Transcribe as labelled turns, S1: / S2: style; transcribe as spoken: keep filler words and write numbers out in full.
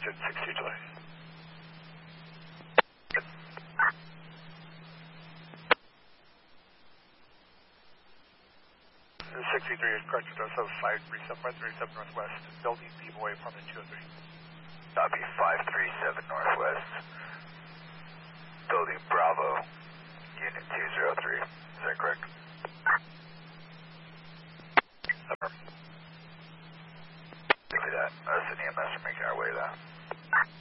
S1: corrected, six two July. sixty-three is corrected, so five three seven, five three seven Northwest, building B-Boy, apartment two oh three.
S2: Copy, five three seven Northwest, building Bravo, unit two oh three, is that correct?